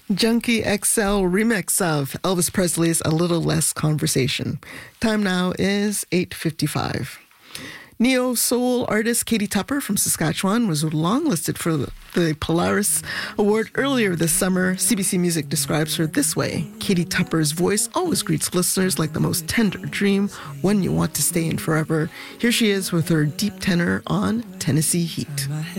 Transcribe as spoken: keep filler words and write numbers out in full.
Junkie X L remix of Elvis Presley's A Little Less Conversation. Time now is eight fifty-five. Neo-soul artist Katie Tupper from Saskatchewan was longlisted for the Polaris Award earlier this summer. C B C Music describes her this way. Katie Tupper's voice always greets listeners like the most tender dream, one you want to stay in forever. Here she is with her deep tenor on Tennessee Heat.